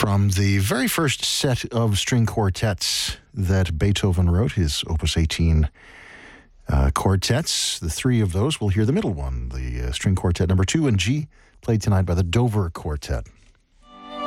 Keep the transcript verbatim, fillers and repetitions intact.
From the very first set of string quartets that Beethoven wrote, his Opus eighteen uh, quartets, the three of those, we'll hear the middle one, the uh, string quartet number two in G, played tonight by the Dover Quartet.